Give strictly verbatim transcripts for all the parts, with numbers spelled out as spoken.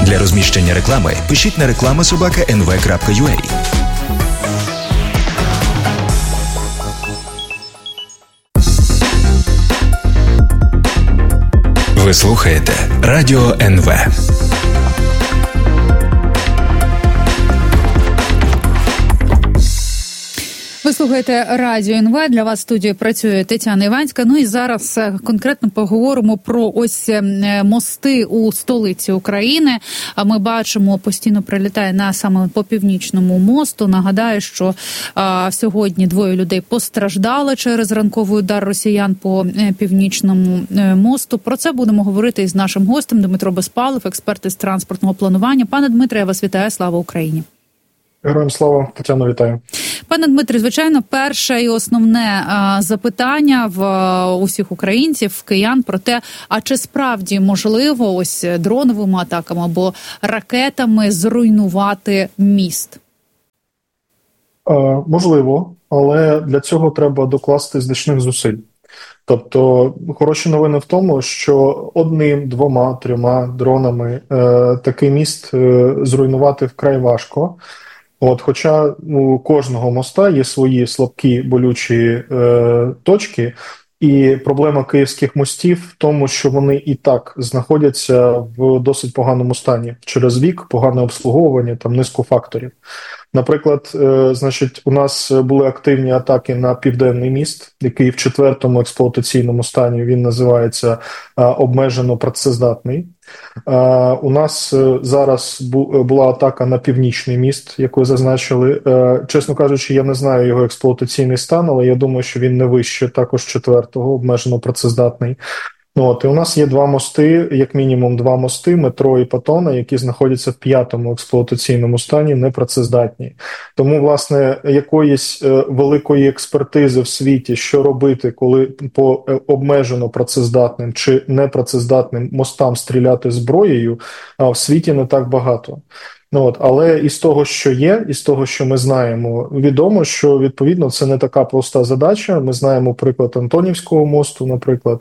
Для розміщення реклами пишіть на реклама собака ен ве крапка ю а. Ви слухаєте Радіо ен ве. Ви слухаєте Радіо ен ве, для вас в студії працює Тетяна Іванська. Ну і зараз конкретно поговоримо про ось мости у столиці України. Ми бачимо, постійно прилітає на саме по Північному мосту. Нагадаю, що а, сьогодні двоє людей постраждали через ранковий удар росіян по Північному мосту. Про це будемо говорити із нашим гостем Дмитро Безпалов, експерт із транспортного планування. Пане Дмитре, я вас вітаю. Слава Україні! Героям слава, Тетяно, вітаю. Пане Дмитре, звичайно, перше і основне а, запитання в а, усіх українців, киян про те, а чи справді можливо ось дроновими атаками або ракетами зруйнувати міст? Е, можливо, але для цього треба докласти значних зусиль. Тобто, хороші новини в тому, що одним, двома, трьома дронами е, такий міст е, зруйнувати вкрай важко. От, хоча у кожного моста є свої слабкі, болючі е, точки, і проблема київських мостів в тому, що вони і так знаходяться в досить поганому стані через вік, погане обслуговування, там низку факторів. Наприклад, е, значить, у нас були активні атаки на Південний міст, який в четвертому експлуатаційному стані, він називається е, обмежено працездатний. Uh, у нас uh, зараз бу- була атака на Північний міст, яку зазначили. Uh, чесно кажучи, я не знаю його експлуатаційний стан, але я думаю, що він не вище також четвертого, обмежено працездатний. От, і у нас є два мости, як мінімум два мости, метро і Патона, які знаходяться в п'ятому експлуатаційному стані, непрацездатні. Тому, власне, якоїсь е, великої експертизи в світі, що робити, коли по е, обмежено працездатним чи непрацездатним мостам стріляти зброєю, а в світі не так багато. Ну, от, але із того, що є, із того, що ми знаємо, відомо, що, відповідно, це не така проста задача. Ми знаємо приклад Антонівського мосту, наприклад,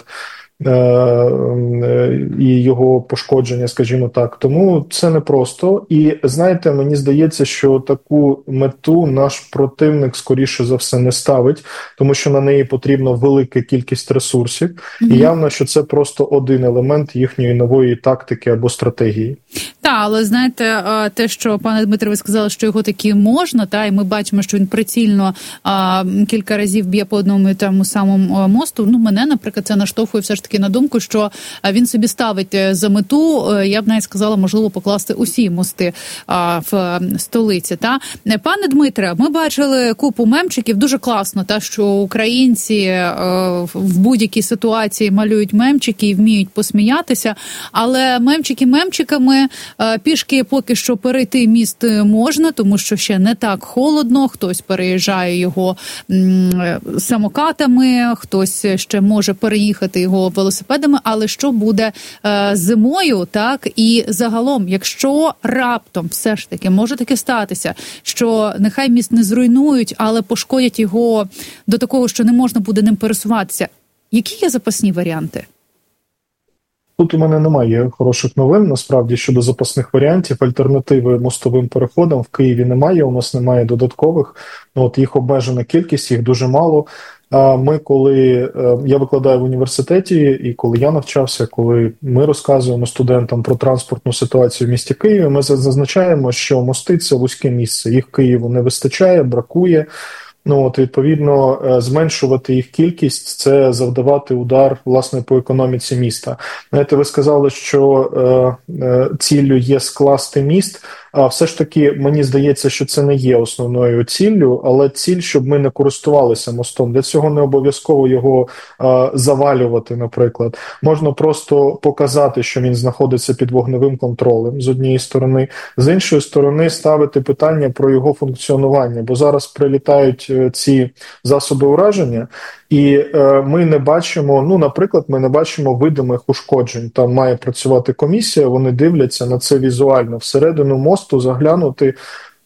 і його пошкодження, скажімо так. Тому це непросто. І, знаєте, мені здається, що таку мету наш противник, скоріше за все, не ставить, тому що на неї потрібна велика кількість ресурсів. Mm-hmm. І явно, що це просто один елемент їхньої нової тактики або стратегії. Так, але, знаєте, те, що, пане Дмитре, ви сказали, що його таки можна, та, і ми бачимо, що він прицільно а, кілька разів б'є по одному і тому самому мосту. Ну, мене, наприклад, це наштовхує все ж таки на думку, що він собі ставить за мету, я б навіть сказала, можливо, покласти усі мости а, в столиці. Та? Пане Дмитре, ми бачили купу мемчиків, дуже класно, та, що українці а, в будь-якій ситуації малюють мемчики і вміють посміятися, але мемчики мемчиками, а, пішки поки що перейти міст можна, тому що ще не так холодно, хтось переїжджає його м, самокатами, хтось ще може переїхати його велосипедами, але що буде е, зимою, так, і загалом, якщо раптом все ж таки може таки статися, що нехай міст не зруйнують, але пошкодять його до такого, що не можна буде ним пересуватися, які є запасні варіанти? Тут у мене немає хороших новин, насправді, щодо запасних варіантів. Альтернативи мостовим переходам в Києві немає, у нас немає додаткових. От їх обмежена кількість, їх дуже мало. А ми, коли я викладаю в університеті, і коли я навчався, коли ми розказуємо студентам про транспортну ситуацію в місті Києві, ми зазначаємо, що мости – це вузьке місце. Їх Києву не вистачає, бракує. Ну, от, відповідно, зменшувати їх кількість – це завдавати удар, власне, по економіці міста. Знаєте, ви сказали, що е, е, ціллю є скласти міст, а все ж таки, мені здається, що це не є основною ціллю, але ціль, щоб ми не користувалися мостом. Для цього не обов'язково його е, завалювати, наприклад. Можна просто показати, що він знаходиться під вогневим контролем, з однієї сторони. З іншої сторони, ставити питання про його функціонування, бо зараз прилітають ці засоби ураження, і е, ми не бачимо, ну, наприклад, ми не бачимо видимих ушкоджень. Там має працювати комісія, вони дивляться на це візуально. Всередину мосту заглянути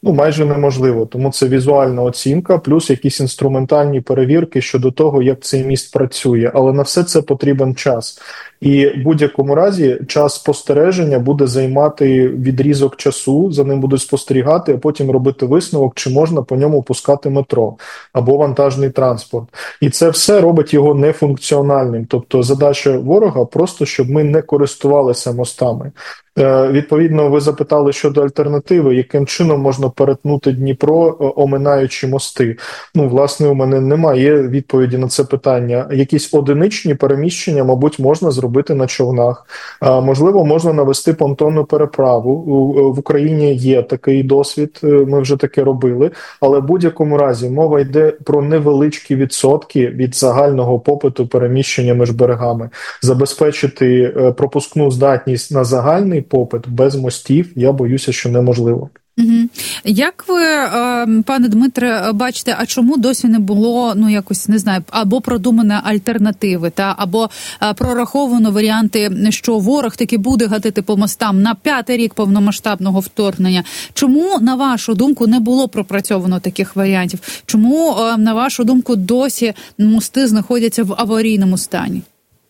ну, майже неможливо. Тому це візуальна оцінка, плюс якісь інструментальні перевірки щодо того, як цей міст працює. Але на все це потрібен час. І в будь-якому разі час спостереження буде займати відрізок часу, за ним будуть спостерігати, а потім робити висновок, чи можна по ньому пускати метро або вантажний транспорт. І це все робить його нефункціональним. Тобто задача ворога просто, щоб ми не користувалися мостами. Е, відповідно, ви запитали щодо альтернативи, яким чином можна перетнути Дніпро, оминаючи мости. Ну, власне, у мене немає відповіді на це питання. Якісь одиничні переміщення, мабуть, можна зробити на човнах. Е, можливо, можна навести понтонну переправу. У, в Україні є такий досвід, ми вже таке робили. Але в будь-якому разі мова йде про невеличкі відсотки від загального попиту переміщення між берегами. Забезпечити пропускну здатність на загальний попит без мостів, я боюся, що неможливо. Угу. Як ви, пане Дмитре, бачите, а чому досі не було, ну, якось, не знаю, або продумано альтернативи, та, або прораховано варіанти, що ворог таки буде гатити по мостам на п'ятий рік повномасштабного вторгнення? Чому, на вашу думку, не було пропрацьовано таких варіантів? Чому, на вашу думку, досі мости знаходяться в аварійному стані?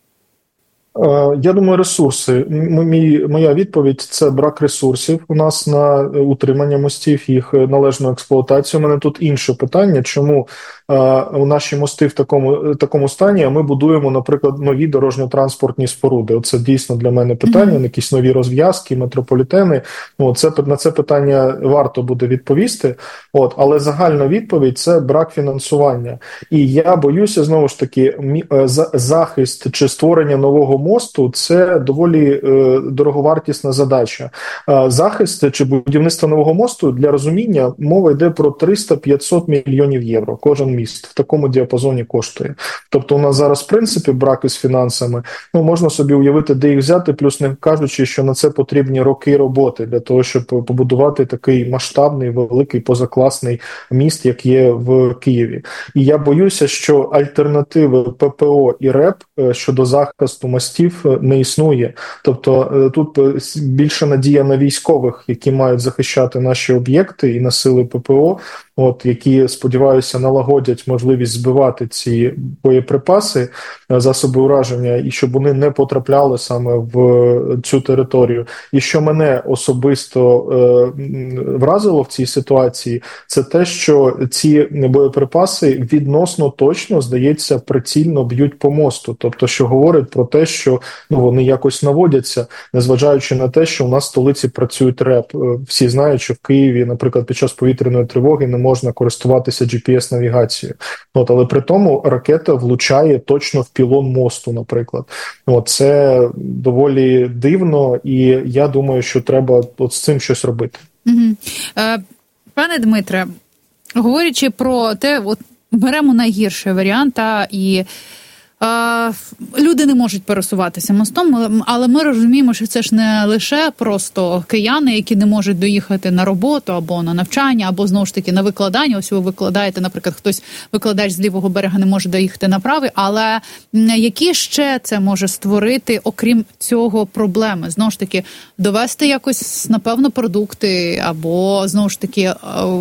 Я думаю, ресурси. Мій, моя відповідь – це брак ресурсів у нас на утримання мостів, їх належну експлуатацію. У мене тут інше питання, чому у наші мости в такому, такому стані, а ми будуємо, наприклад, нові дорожньо-транспортні споруди. Оце дійсно для мене питання, mm-hmm. якісь нові розв'язки, метрополітени. Ну, це, на це питання варто буде відповісти. От, але загальна відповідь – це брак фінансування. І я боюся, знову ж таки, захист чи створення нового мосту – це доволі е, дороговартісна задача. Е, захист чи будівництво нового мосту, для розуміння, мова йде про триста-п'ятсот мільйонів євро. Кожен міст в такому діапазоні коштує. Тобто у нас зараз, в принципі, брак із фінансами. Ну, можна собі уявити, де їх взяти, плюс не кажучи, що на це потрібні роки роботи для того, щоб побудувати такий масштабний, великий, позакласний міст, як є в Києві. І я боюся, що альтернативи ППО і РЕП щодо захисту мостів не існує. Тобто тут більше надія на військових, які мають захищати наші об'єкти, і на сили ППО, от, які, сподіваюся, налагодять можливість збивати ці боєприпаси, засоби ураження, і щоб вони не потрапляли саме в цю територію. І що мене особисто е, вразило в цій ситуації, це те, що ці боєприпаси відносно точно, здається, прицільно б'ють по мосту. Тобто, що говорить про те, що ну, вони якось наводяться, незважаючи на те, що у нас в столиці працюють РЕП. Всі знають, що в Києві, наприклад, під час повітряної тривоги не можна користуватися джі пі ес-навігацією. От, але при тому ракета влучає точно в пілон мосту, наприклад. От, це доволі дивно, і я думаю, що треба от з цим щось робити. Угу. Е, пане Дмитре, говорячи про те, от беремо найгірший варіант, та, і Uh, люди не можуть пересуватися мостом, але ми розуміємо, що це ж не лише просто кияни, які не можуть доїхати на роботу або на навчання, або, знову ж таки, на викладання. Ось ви викладаєте, наприклад, хтось, викладач з лівого берега не може доїхати на правий, але які ще це може створити, окрім цього, проблеми? Знову ж таки, довести якось, напевно, продукти або, знову ж таки,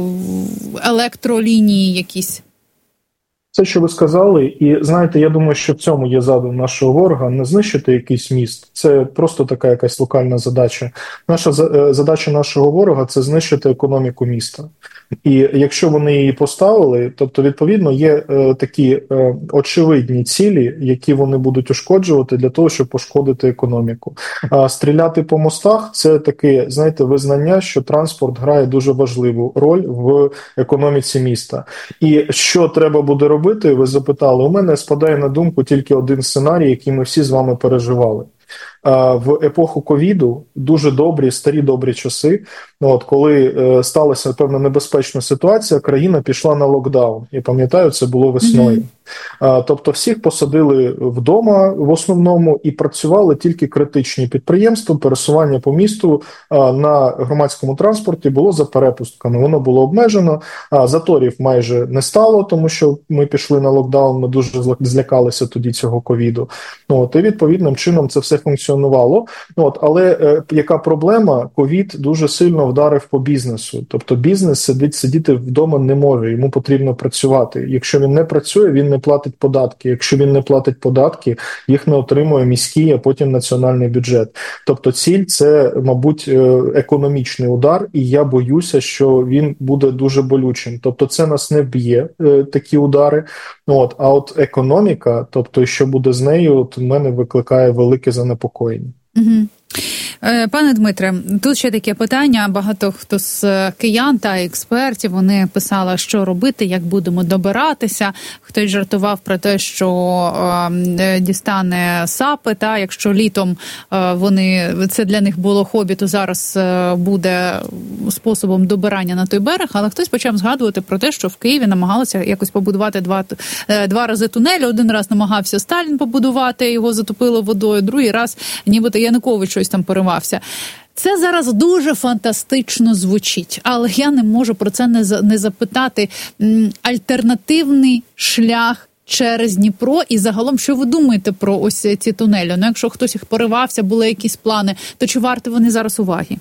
електролінії якісь? Це, що ви сказали, і знаєте, я думаю, що в цьому є задум нашого ворога, не знищити якийсь міст. Це просто така якась локальна задача. Наша задача нашого ворога – це знищити економіку міста. І якщо вони її поставили, тобто, відповідно, є е, такі е, очевидні цілі, які вони будуть ушкоджувати для того, щоб пошкодити економіку. А стріляти по мостах – це таке, знаєте, визнання, що транспорт грає дуже важливу роль в економіці міста. І що треба буде робити, ви запитали, у мене спадає на думку тільки один сценарій, який ми всі з вами переживали. В епоху ковіду, дуже добрі, старі добрі часи, от, коли е, сталася певна небезпечна ситуація, країна пішла на локдаун. Я пам'ятаю, це було весною. Mm-hmm. А, тобто всіх посадили вдома в основному і працювали тільки критичні підприємства, пересування по місту а, на громадському транспорті було за перепустками, воно було обмежено, а заторів майже не стало, тому що ми пішли на локдаун, ми дуже злякалися тоді цього ковіду. От, і відповідним чином це все функціонує. функціонувало. От, але е, яка проблема? Ковід дуже сильно вдарив по бізнесу. Тобто бізнес сидить, сидіти вдома не може, йому потрібно працювати. Якщо він не працює, він не платить податки. Якщо він не платить податки, їх не отримує міський, а потім національний бюджет. Тобто ціль – це, мабуть, економічний удар, і я боюся, що він буде дуже болючим. Тобто це нас не вб'є, такі удари. От, а от економіка, тобто що буде з нею, от в мене викликає велике занепокоєння. Угу. Пане Дмитре, тут ще таке питання. Багато хто з киян та експертів, вони писали, що робити, як будемо добиратися. Хтось жартував про те, що е, дістане САПи, та якщо літом е, вони, це для них було хобі, то зараз е, буде способом добирання на той берег. Але хтось почав згадувати про те, що в Києві намагалися якось побудувати два, е, два рази тунелі. Один раз намагався Сталін побудувати, його затопило водою, другий раз нібито Янукович щось там перемагав. Це зараз дуже фантастично звучить, але я не можу про це не, не запитати. Альтернативний шлях через Дніпро і загалом, що ви думаєте про ось ці тунелі? Ну, якщо хтось їх поривався, були якісь плани, то чи варті вони зараз уваги?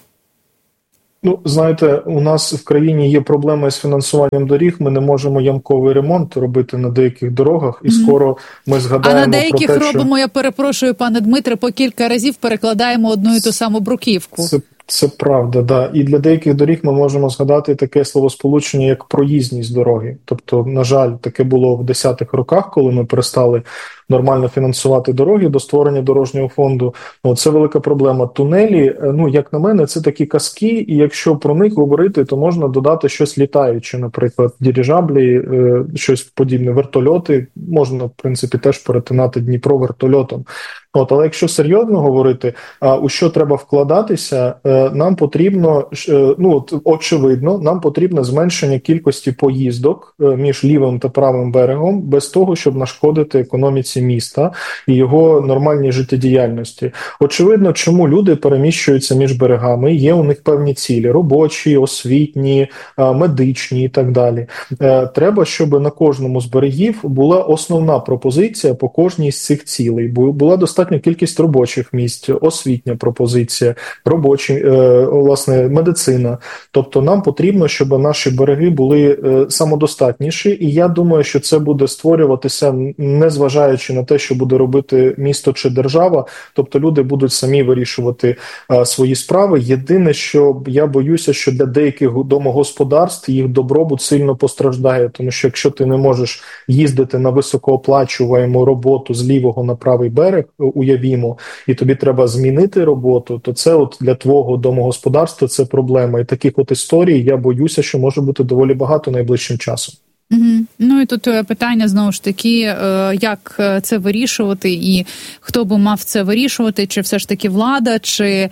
Ну, знаєте, у нас в країні є проблеми з фінансуванням доріг, ми не можемо ямковий ремонт робити на деяких дорогах, і mm-hmm. скоро ми згадаємо про те, що... А на деяких робимо, я перепрошую, пане Дмитре, по кілька разів перекладаємо одну і ту саму бруківку. Це, це правда, да. І для деяких доріг ми можемо згадати таке словосполучення, як проїзність дороги. Тобто, на жаль, таке було в десятих роках, коли ми перестали нормально фінансувати дороги до створення дорожнього фонду. Ну, це велика проблема. Тунелі, ну, як на мене, це такі казки, і якщо про них говорити, то можна додати щось літаюче, наприклад, дирижаблі, е, щось подібне, вертольоти. Можна, в принципі, теж перетинати Дніпро вертольотом. От, але якщо серйозно говорити, а у що треба вкладатися, е, нам потрібно, е, ну, от, очевидно, нам потрібно зменшення кількості поїздок е, між лівим та правим берегом, без того, щоб нашкодити економіці міста і його нормальній життєдіяльності. Очевидно, чому люди переміщуються між берегами, є у них певні цілі – робочі, освітні, медичні і так далі. Треба, щоб на кожному з берегів була основна пропозиція по кожній з цих цілей. Була достатня кількість робочих місць, освітня пропозиція, робочі, власне, медицина. Тобто нам потрібно, щоб наші береги були самодостатніші, і я думаю, що це буде створюватися, незважаючи на те, що буде робити місто чи держава, тобто люди будуть самі вирішувати а, свої справи. Єдине, що я боюся, що для деяких домогосподарств їх добробут сильно постраждає, тому що якщо ти не можеш їздити на високооплачуваємо роботу з лівого на правий берег, уявімо, і тобі треба змінити роботу, то це от для твого домогосподарства це проблема. І таких от історій я боюся, що може бути доволі багато найближчим часом. Угу. Ну і тут питання, знову ж таки, як це вирішувати і хто би мав це вирішувати, чи все ж таки влада, чи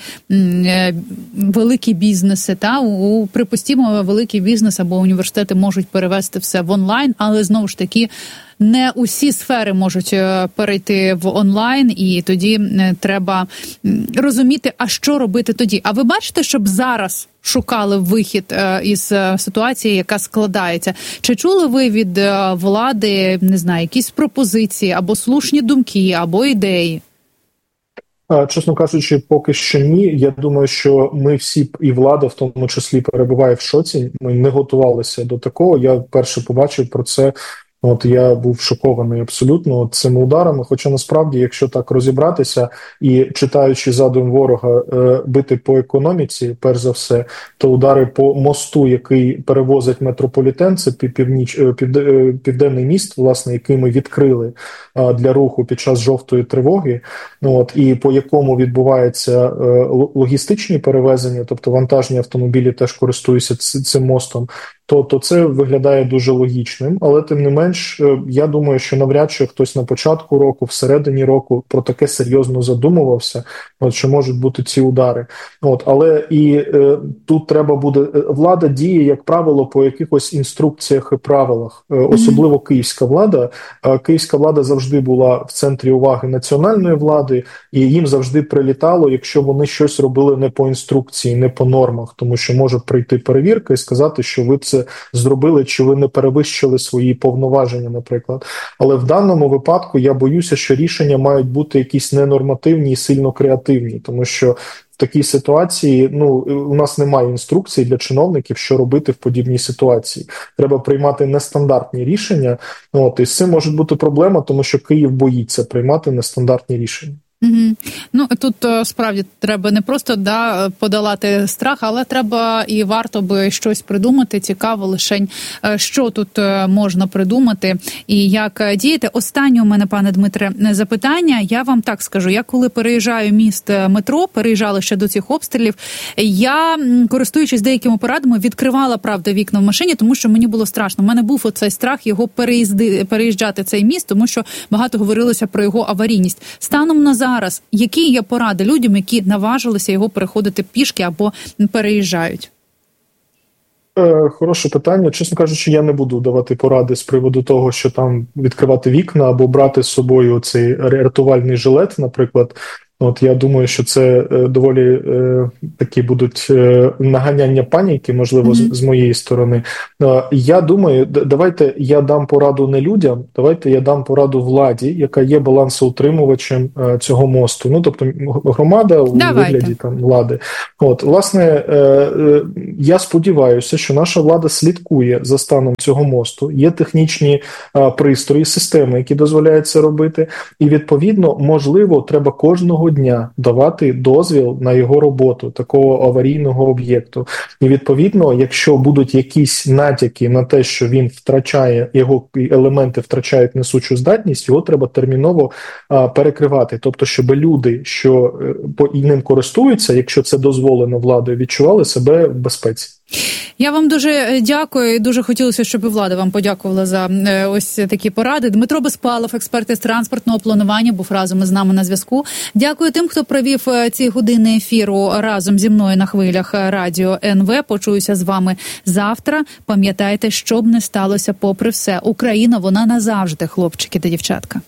великі бізнеси. Та? У, припустімо, великий бізнес або університети можуть перевести все в онлайн, але знову ж таки не усі сфери можуть перейти в онлайн, і тоді треба розуміти, а що робити тоді. А ви бачите, щоб зараз шукали вихід із ситуації, яка складається? Чи чули ви від влади, не знаю, якісь пропозиції, або слушні думки, або ідеї? Чесно кажучи, поки що ні. Я думаю, що ми всі, і влада в тому числі, перебуває в шоці. Ми не готувалися до такого. Я вперше побачив про це. От я був шокований абсолютно цими ударами, хоча насправді, якщо так розібратися і читаючи задум ворога е, бити по економіці, перш за все, то удари по мосту, який перевозить метрополітен, це північ, пів, південний міст, власне, який ми відкрили е, для руху під час жовтої тривоги, от, і по якому відбуваються е, логістичні перевезення, тобто вантажні автомобілі теж користуються цим мостом, то, то це виглядає дуже логічним, але тим не менш, я думаю, що навряд чи хтось на початку року, всередині року про таке серйозно задумувався, от, що можуть бути ці удари. От, але і е, тут треба буде, влада діє, як правило, по якихось інструкціях і правилах, е, особливо mm-hmm. київська влада. Е, київська влада завжди була в центрі уваги національної влади, і їм завжди прилітало, якщо вони щось робили не по інструкції, не по нормах, тому що може прийти перевірка і сказати, що ви це це зробили, чи ви не перевищили свої повноваження, наприклад. Але в даному випадку я боюся, що рішення мають бути якісь ненормативні і сильно креативні, тому що в такій ситуації, ну, у нас немає інструкцій для чиновників, що робити в подібній ситуації. Треба приймати нестандартні рішення. От, і з цим може бути проблема, тому що Київ боїться приймати нестандартні рішення. Угу. Ну, тут справді треба не просто да, подолати страх, але треба і варто би щось придумати. Цікаво лишень, що тут можна придумати і як діяти. Останнє у мене, пане Дмитре, запитання. Я вам так скажу, я коли переїжджаю міст метро, переїжджала ще до цих обстрілів, я, користуючись деякими порадами, відкривала, правда, вікна в машині, тому що мені було страшно. У мене був оцей страх його переїзди, переїжджати цей міст, тому що багато говорилося про його аварійність. Станом на зараз, які є поради людям, які наважилися його переходити пішки або переїжджають? Е, хороше питання. Чесно кажучи, я не буду давати поради з приводу того, що там відкривати вікна або брати з собою цей рятувальний жилет, наприклад. От я думаю, що це е, доволі е, такі будуть е, наганяння паніки, можливо, mm-hmm. з, з моєї сторони. Е, я думаю, д- давайте я дам пораду не людям, давайте я дам пораду владі, яка є балансоутримувачем е, цього мосту. Ну, тобто громада у давайте. вигляді там влади. От, власне, е, е, я сподіваюся, що наша влада слідкує за станом цього мосту. Є технічні е, пристрої, системи, які дозволяють це робити. І, відповідно, можливо, треба кожного дня давати дозвіл на його роботу, такого аварійного об'єкту. І відповідно, якщо будуть якісь натяки на те, що він втрачає, його елементи втрачають несучу здатність, його треба терміново а, перекривати. Тобто, щоб люди, що по ним користуються, якщо це дозволено владою, відчували себе в безпеці. Я вам дуже дякую і дуже хотілося, щоб і влада вам подякувала за ось такі поради. Дмитро Безпалов, експерт із транспортного планування, був разом із нами на зв'язку. Дякую тим, хто провів ці години ефіру разом зі мною на хвилях радіо ен ве. Почуюся з вами завтра. Пам'ятайте, що б не сталося попри все. Україна, вона назавжди, хлопчики та дівчатка.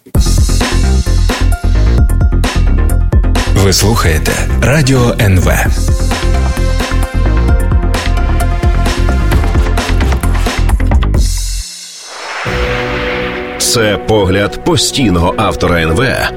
Ви слухаєте радіо ен ве. Це погляд постійного автора ен ве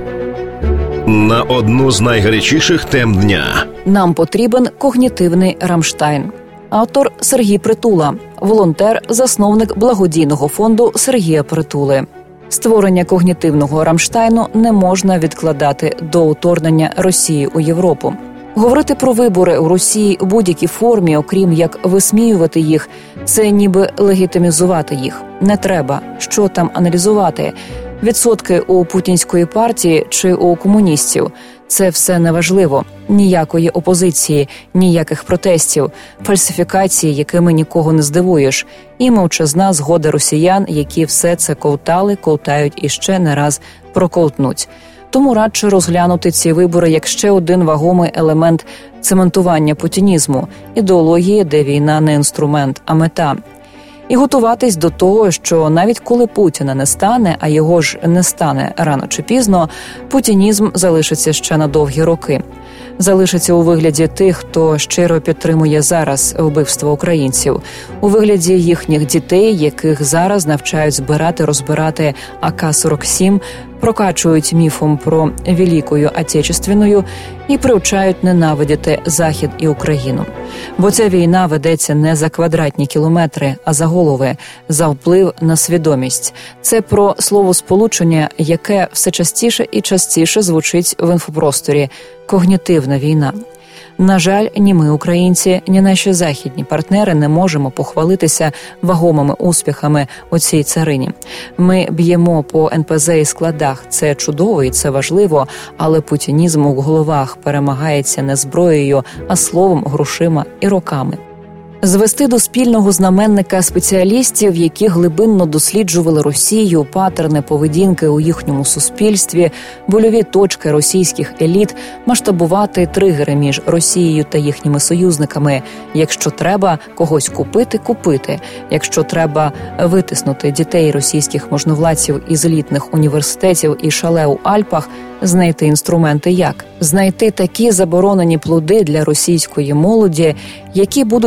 на одну з найгарячіших тем дня. Нам потрібен когнітивний Рамштайн. Автор Сергій Притула, волонтер, засновник благодійного фонду Сергія Притули. Створення когнітивного Рамштайну не можна відкладати до вторгнення Росії у Європу. Говорити про вибори у Росії у будь-якій формі, окрім як висміювати їх, це ніби легітимізувати їх. Не треба. Що там аналізувати? Відсотки у путінської партії чи у комуністів? Це все неважливо. Ніякої опозиції, ніяких протестів, фальсифікації, якими нікого не здивуєш. І мовчазна згода росіян, які все це ковтали, ковтають і ще не раз проковтнуть. Тому радше розглянути ці вибори як ще один вагомий елемент цементування путінізму, ідеології, де війна не інструмент, а мета. І готуватись до того, що навіть коли Путіна не стане, а його ж не стане рано чи пізно, путінізм залишиться ще на довгі роки. Залишиться у вигляді тих, хто щиро підтримує зараз вбивство українців, у вигляді їхніх дітей, яких зараз навчають збирати, розбирати а ка сорок сім, прокачують міфом про Великою Отечественною і привчають ненавидіти Захід і Україну. Бо ця війна ведеться не за квадратні кілометри, а за голови, за вплив на свідомість. Це про словосполучення, яке все частіше і частіше звучить в інфопросторі – когнітивна війна. На жаль, ні ми, українці, ні наші західні партнери не можемо похвалитися вагомими успіхами у цій царині. Ми б'ємо по ен пе зет і складах. Це чудово і це важливо, але путінізм у головах перемагається не зброєю, а словом, грошима і роками. Звести до спільного знаменника спеціалістів, які глибинно досліджували Росію, паттерни поведінки у їхньому суспільстві, больові точки російських еліт, масштабувати тригери між Росією та їхніми союзниками. Якщо треба когось купити – купити. Якщо треба витиснути дітей російських можновладців із елітних університетів і шале у Альпах – знайти інструменти як? Знайти такі заборонені плоди для російської молоді, які будуть варті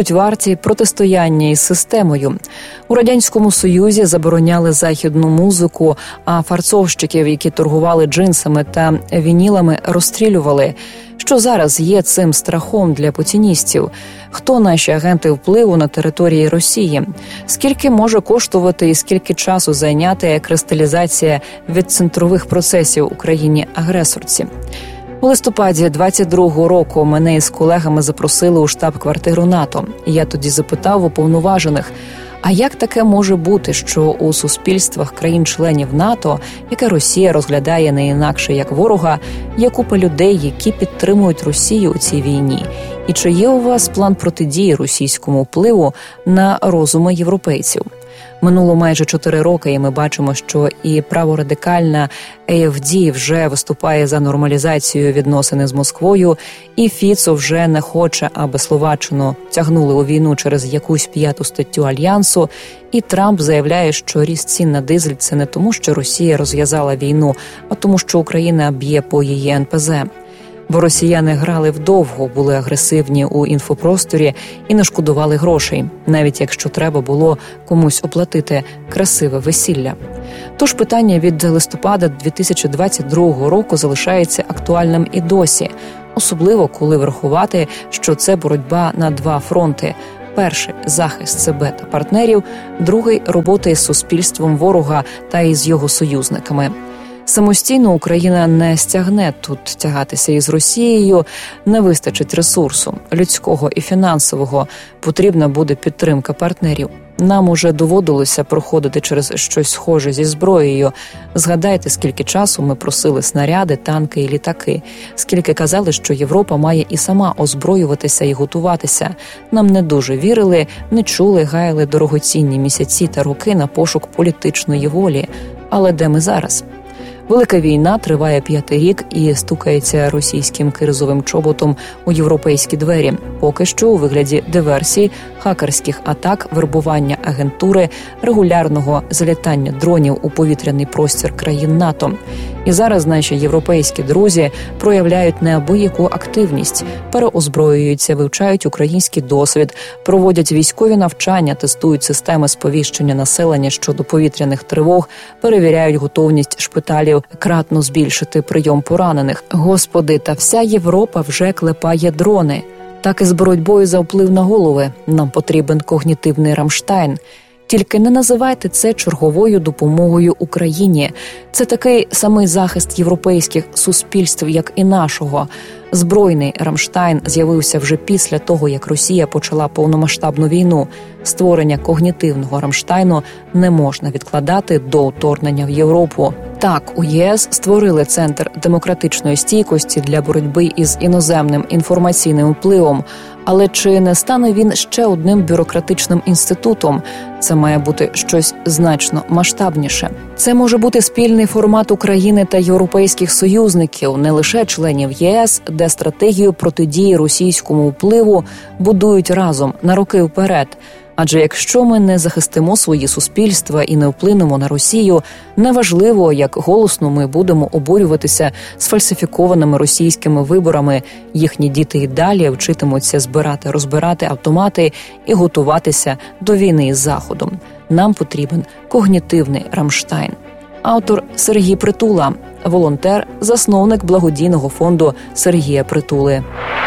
результаті протистояння із системою. У Радянському Союзі забороняли західну музику, а фарцовщиків, які торгували джинсами та вінілами, розстрілювали. Що зараз є цим страхом для путіністів? Хто наші агенти впливу на території Росії? Скільки може коштувати і скільки часу зайняти кристалізація від центрових процесів у країні-агресорці? У листопаді двадцять другого року мене із колегами запросили у штаб-квартиру НАТО. Я тоді запитав уповноважених, а як таке може бути, що у суспільствах країн-членів НАТО, яке Росія розглядає не інакше як ворога, є купа людей, які підтримують Росію у цій війні? І чи є у вас план протидії російському впливу на розуми європейців? Минуло майже чотири роки, і ми бачимо, що і праворадикальна ей еф ді вже виступає за нормалізацію відносин з Москвою, і Фіцо вже не хоче, аби Словаччину тягнули у війну через якусь п'яту статтю Альянсу, і Трамп заявляє, що ріст цін на дизель – це не тому, що Росія розв'язала війну, а тому, що Україна б'є по її ен пе зет. Бо росіяни грали вдовго, були агресивні у інфопросторі і не шкодували грошей, навіть якщо треба було комусь оплатити красиве весілля. Тож питання від листопада дві тисячі двадцять другого року залишається актуальним і досі, особливо коли врахувати, що це боротьба на два фронти. Перший – захист себе та партнерів, другий – робота з суспільством ворога та із його союзниками. Самостійно Україна не стягне тут тягатися із Росією, не вистачить ресурсу, людського і фінансового, потрібна буде підтримка партнерів. Нам уже доводилося проходити через щось схоже зі зброєю. Згадайте, скільки часу ми просили снаряди, танки і літаки, скільки казали, що Європа має і сама озброюватися і готуватися. Нам не дуже вірили, не чули, гаяли дорогоцінні місяці та роки на пошук політичної волі. Але де ми зараз? Велика війна триває п'ятий рік і стукається російським кирзовим чоботом у європейські двері. Поки що у вигляді диверсій, хакерських атак, вербування агентури, регулярного залітання дронів у повітряний простір країн НАТО. І зараз наші європейські друзі проявляють неабияку активність, переозброюються, вивчають український досвід, проводять військові навчання, тестують системи сповіщення населення щодо повітряних тривог, перевіряють готовність шпиталів кратно збільшити прийом поранених. Господи, та вся Європа вже клепає дрони. Так і з боротьбою за вплив на голови нам потрібен когнітивний Рамштайн. Тільки не називайте це черговою допомогою Україні. Це такий самий захист європейських суспільств, як і нашого. Збройний Рамштайн з'явився вже після того, як Росія почала повномасштабну війну. Створення когнітивного Рамштайну не можна відкладати до вторгнення в Європу. Так, у ЄС створили Центр демократичної стійкості для боротьби із іноземним інформаційним впливом. Але чи не стане він ще одним бюрократичним інститутом? Це має бути щось значно масштабніше. Це може бути спільний формат України та європейських союзників, не лише членів ЄС, де стратегію протидії російському впливу будують разом на роки вперед. Адже якщо ми не захистимо свої суспільства і не вплинемо на Росію, неважливо, як голосно ми будемо обурюватися сфальсифікованими російськими виборами, їхні діти і далі вчитимуться збирати, розбирати автомати і готуватися до війни із Заходом. Нам потрібен когнітивний Рамштайн. Автор Сергій Притула, волонтер, засновник благодійного фонду Сергія Притули.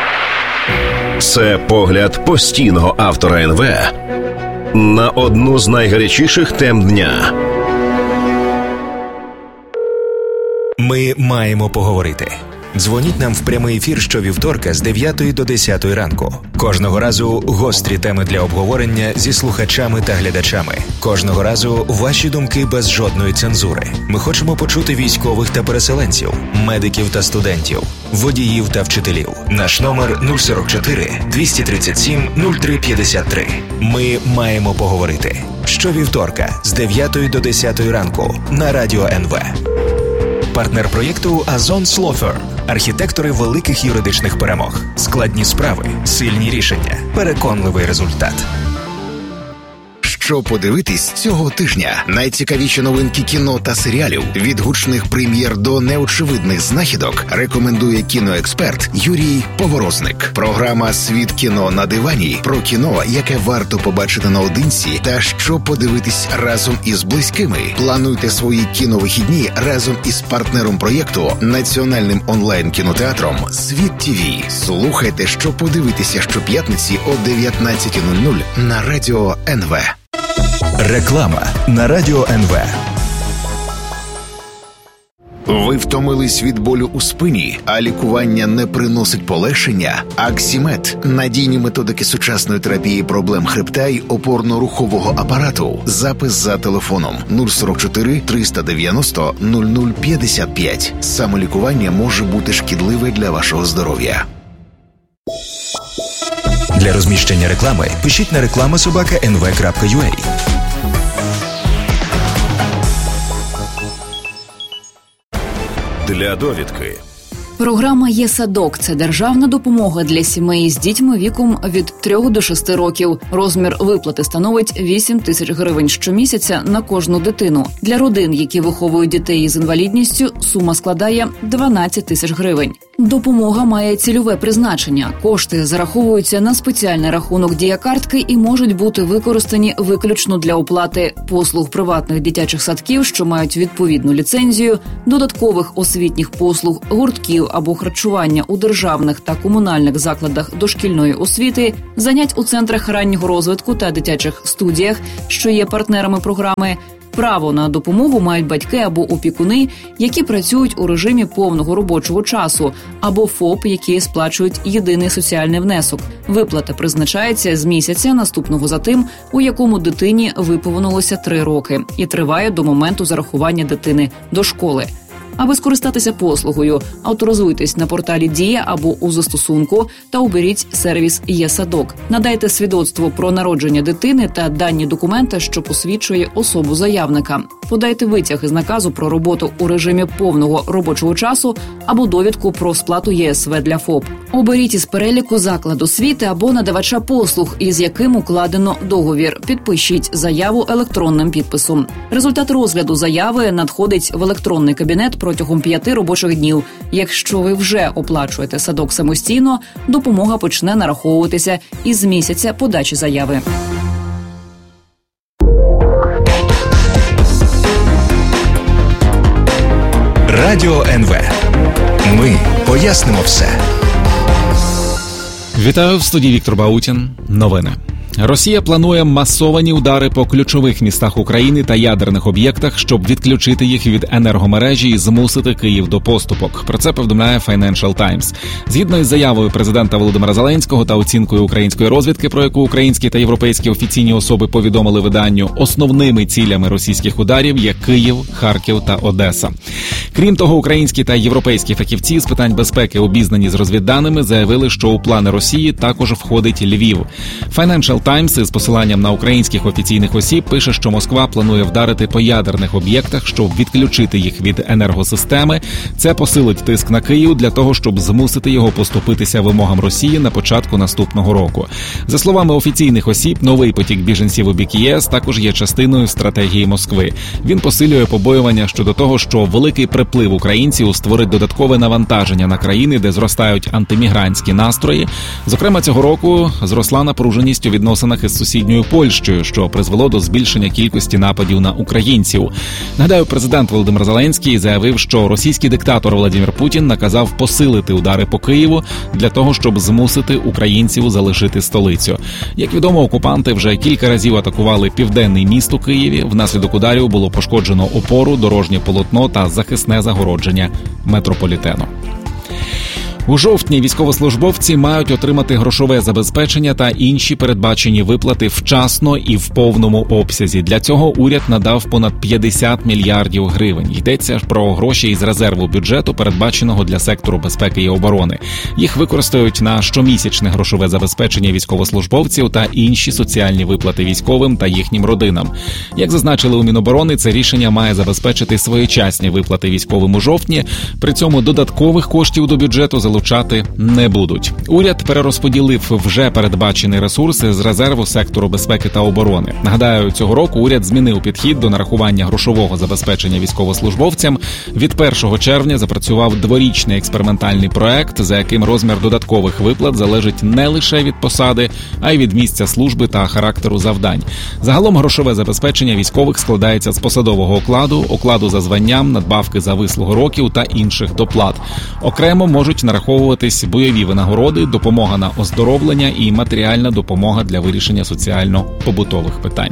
Це погляд постійного автора ен ве на одну з найгарячіших тем дня. Ми маємо поговорити. Дзвоніть нам в прямий ефір щовівторка з дев'ятої до десятої ранку. Кожного разу гострі теми для обговорення зі слухачами та глядачами. Кожного разу ваші думки без жодної цензури. Ми хочемо почути військових та переселенців, медиків та студентів, водіїв та вчителів. Наш номер нуль сорок чотири двісті тридцять сім нуль три п'ятдесят три. Ми маємо поговорити. Щовівторка з дев'ятої до десятої ранку на радіо ен ве. Партнер проєкту Азонс Law Firm. Архітектори великих юридичних перемог. Складні справи, сильні рішення, переконливий результат. що подивитись цього тижня. Найцікавіші новинки кіно та серіалів від гучних прем'єр до неочевидних знахідок рекомендує кіноексперт Юрій Поворозник. Програма «Світ кіно на дивані» про кіно, яке варто побачити наодинці та що подивитись разом із близькими. Плануйте свої кіновихідні разом із партнером проєкту Національним онлайн-кінотеатром «Світ ТІВІ». Слухайте, що подивитися щоп'ятниці о дев'ятнадцятій нуль нуль на Радіо ен ве. Реклама на Радіо ен ве. Ви втомились від болю у спині, а лікування не приносить полегшення? Аксімед – надійні методики сучасної терапії проблем хребта й опорно-рухового апарату. Запис за телефоном нуль сорок чотири триста дев'яносто нуль нуль п'ятдесят п'ять. Самолікування може бути шкідливе для вашого здоров'я. Для розміщення реклами пишіть на реклама собака ен ве крапка ю а. Для довідки. Програма «Є-садок» – це державна допомога для сімей з дітьми віком від трьох до шести років. Розмір виплати становить вісім тисяч гривень щомісяця на кожну дитину. Для родин, які виховують дітей з інвалідністю, сума складає дванадцять тисяч гривень. Допомога має цільове призначення. Кошти зараховуються на спеціальний рахунок дія-картки і можуть бути використані виключно для оплати послуг приватних дитячих садків, що мають відповідну ліцензію, додаткових освітніх послуг, гуртків або харчування у державних та комунальних закладах дошкільної освіти, занять у центрах раннього розвитку та дитячих студіях, що є партнерами програми. Право на допомогу мають батьки або опікуни, які працюють у режимі повного робочого часу, або ФОП, які сплачують єдиний соціальний внесок. Виплата призначається з місяця, наступного за тим, у якому дитині виповнилося три роки, і триває до моменту зарахування дитини до школи. Аби скористатися послугою, авторизуйтесь на порталі «Дія» або у застосунку та оберіть сервіс «Є-садок». Надайте свідоцтво про народження дитини та дані документа, що посвідчує особу заявника. Подайте витяг із наказу про роботу у режимі повного робочого часу або довідку про сплату є ес ве для ФОП. Оберіть із переліку заклад освіти або надавача послуг, із яким укладено договір. Підпишіть заяву електронним підписом. Результат розгляду заяви надходить в електронний кабінет протягом п'яти робочих днів. Якщо ви вже оплачуєте садок самостійно, допомога почне нараховуватися із місяця подачі заяви. Радіо ен ве. Ми пояснимо все. Вітаю, в студії Віктор Баутін. Новини. Росія планує масовані удари по ключових містах України та ядерних об'єктах, щоб відключити їх від енергомережі і змусити Київ до поступок. Про це повідомляє Financial Times. Згідно із заявою президента Володимира Зеленського та оцінкою української розвідки, про яку українські та європейські офіційні особи повідомили виданню, основними цілями російських ударів є Київ, Харків та Одеса. Крім того, українські та європейські фахівці з питань безпеки, обізнані з розвідданими, заявили, що у плани Росії також входить Львів. Financial Times із посиланням на українських офіційних осіб пише, що Москва планує вдарити по ядерних об'єктах, щоб відключити їх від енергосистеми. Це посилить тиск на Київ для того, щоб змусити його поступитися вимогам Росії на початку наступного року. За словами офіційних осіб, новий потік біженців у бік ЄС також є частиною стратегії Москви. Він посилює побоювання щодо того, що великий приплив українців створить додаткове навантаження на країни, де зростають антимігрантські настрої. Зокрема, цього року зросла напруженість у відносинах із сусідньою Польщею, що призвело до збільшення кількості нападів на українців. Нагадаю, президент Володимир Зеленський заявив, що російський диктатор Владимир Путін наказав посилити удари по Києву для того, щоб змусити українців залишити столицю. Як відомо, окупанти вже кілька разів атакували південний міст у Києві. Внаслідок ударів було пошкоджено опору, дорожнє полотно та захисне загородження метрополітену. У жовтні військовослужбовці мають отримати грошове забезпечення та інші передбачені виплати вчасно і в повному обсязі. Для цього уряд надав понад п'ятдесят мільярдів гривень. Йдеться про гроші із резерву бюджету, передбаченого для сектору безпеки і оборони. Їх використають на щомісячне грошове забезпечення військовослужбовців та інші соціальні виплати військовим та їхнім родинам. Як зазначили у Міноборони, це рішення має забезпечити своєчасні виплати військовим у жовтні. При цьому додаткових коштів до бюджету залишається залучати не будуть. Уряд перерозподілив вже передбачені ресурси з резерву сектору безпеки та оборони. Нагадаю, цього року уряд змінив підхід до нарахування грошового забезпечення військовослужбовцям. Від першого червня запрацював дворічний експериментальний проект, за яким розмір додаткових виплат залежить не лише від посади, а й від місця служби та характеру завдань. Загалом грошове забезпечення військових складається з посадового окладу, окладу за званням, надбавки за вислугу років та інших доплат. Окремо можуть нараховуватись бойові винагороди, допомога на оздоровлення і матеріальна допомога для вирішення соціально-побутових питань.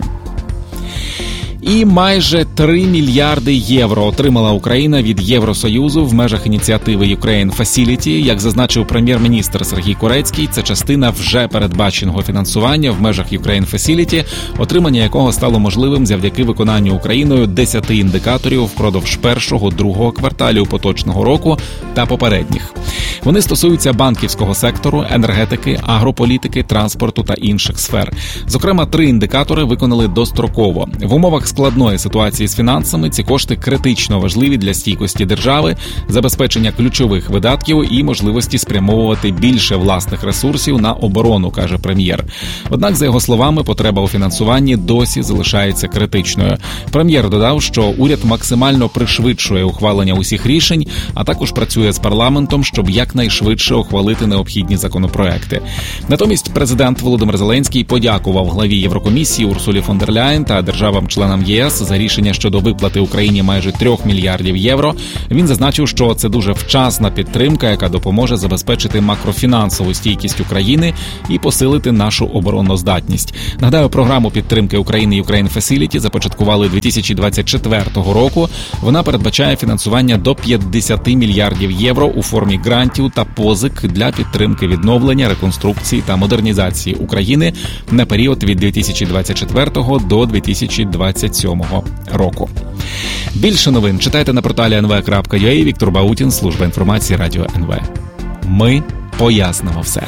І майже три мільярди євро отримала Україна від Євросоюзу в межах ініціативи Ukraine Facility. Як зазначив прем'єр-міністр Сергій Корецький, це частина вже передбаченого фінансування в межах Ukraine Facility, отримання якого стало можливим завдяки виконанню Україною десяти індикаторів впродовж першого-другого кварталів поточного року та попередніх. Вони стосуються банківського сектору, енергетики, агрополітики, транспорту та інших сфер. Зокрема, три індикатори виконали достроково. В умовах складної ситуації з фінансами ці кошти критично важливі для стійкості держави, забезпечення ключових видатків і можливості спрямовувати більше власних ресурсів на оборону, каже прем'єр. Однак, за його словами, потреба у фінансуванні досі залишається критичною. Прем'єр додав, що уряд максимально пришвидшує ухвалення усіх рішень, а також працює з парламентом, щоб якнайшвидше ухвалити необхідні законопроекти. Натомість президент Володимир Зеленський подякував главі Єврокомісії Урсулі фон дер Ляєн та державам-членам ЄС за рішення щодо виплати Україні майже трьох мільярдів євро. Він зазначив, що це дуже вчасна підтримка, яка допоможе забезпечити макрофінансову стійкість України і посилити нашу обороноздатність. Нагадаю, програму підтримки України Ukraine Facility започаткували дві тисячі двадцять четвертого року. Вона передбачає фінансування до п'ятдесят мільярдів євро у формі грантів та позик для підтримки відновлення, реконструкції та модернізації України на період від дві тисячі двадцять четвертого до дві тисячі двадцять сьомого року. Більше новин читайте на порталі ен ве крапка ю а. Віктор Баутін, служба інформації Радіо ен ве. Ми пояснимо все.